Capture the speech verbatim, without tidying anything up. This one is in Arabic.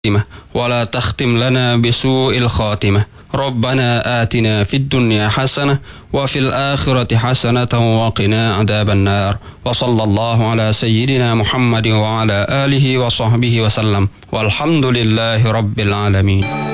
ولا تختم لنا بسوء الخاتمة. ربنا آتنا في الدنيا حسنة وفي الآخرة حسنة وقنا عذاب النار. وصلى الله على سيدنا محمد وعلى آله وصحبه وسلم والحمد لله رب العالمين.